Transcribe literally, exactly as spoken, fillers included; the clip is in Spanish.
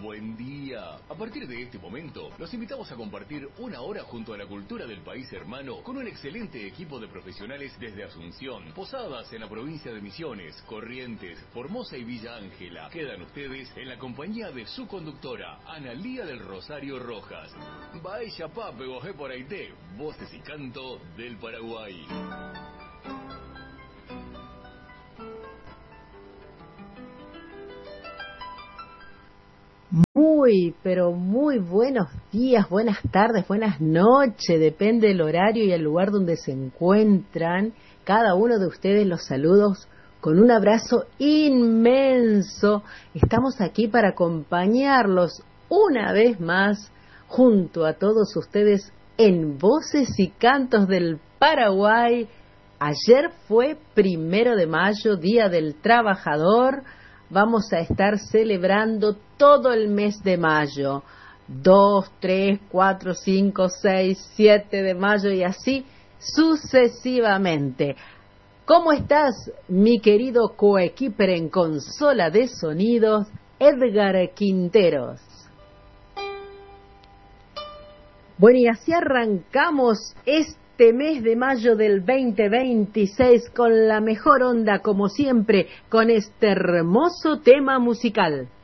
Buen día. A partir de este momento, los invitamos a compartir una hora junto a la cultura del país hermano con un excelente equipo de profesionales desde Asunción, Posadas en la provincia de Misiones, Corrientes, Formosa y Villa Ángela. Quedan ustedes en la compañía de su conductora, Analía del Rosario Rojas. Baella Pape Gojé por Aité, voces y canto del Paraguay. Muy, pero muy buenos días, buenas tardes, buenas noches, depende del horario y el lugar donde se encuentran. Cada uno de ustedes los saludos con un abrazo inmenso. Estamos aquí para acompañarlos una vez más junto a todos ustedes en Voces y Cantos del Paraguay. Ayer fue primero de mayo, Día del Trabajador. Vamos a estar celebrando todo el mes de mayo, dos, tres, cuatro, cinco, seis, siete de mayo y así sucesivamente. ¿Cómo estás, mi querido coequiper en consola de sonidos, Edgar Quinteros? Bueno, y así arrancamos este Este mes de mayo del veinte veintiséis con la mejor onda, como siempre, con este hermoso tema musical.